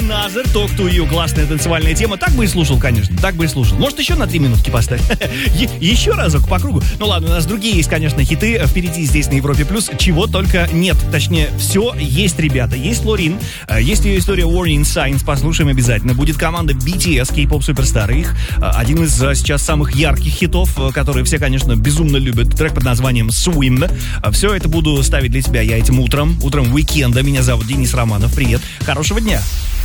Another Talk to You. Классная танцевальная тема. Так бы и слушал, конечно. Так бы и слушал. Может, еще на 3 минутки поставь? Еще разок по кругу. Ну ладно, у нас другие есть, конечно, хиты. Впереди здесь на Европе Плюс. Чего только нет. Точнее, все есть, ребята. Есть Лорин. Есть ее история Warning Signs. Послушаем обязательно. Будет команда BTS, K-pop суперстары. Их один из сейчас самых ярких хитов, которые все, конечно, безумно любят. Трек под названием Swim. Все это буду ставить для тебя я этим утром. Утром уикенда. Меня зовут Денис Романов. Привет. Хорошего дня.